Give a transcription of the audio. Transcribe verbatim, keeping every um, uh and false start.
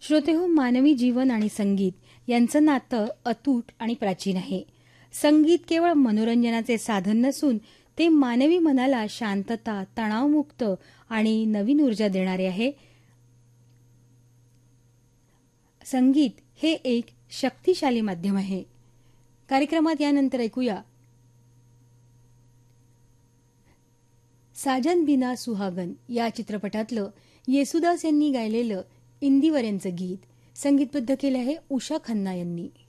श्रोतेहो, मानवी जीवन आणि संगीत यांचं नातं अतूट आणि प्राचीन आहे. संगीत केवळ मनोरंजनाचे साधन नसून ते मानवी मनाला शांतता, तणावमुक्त आणि नवीन ऊर्जा देणारे आहे. संगीत हे एक शक्तिशाली माध्यम आहे. कार्यक्रमात यानंतर ऐकूया साजन बिना सुहागन या चित्रपटातलं येसुदास यांनी गायलेलं इंदिवर यांचं गीत. संगीतबद्ध केलं आहे उषा खन्ना यांनी.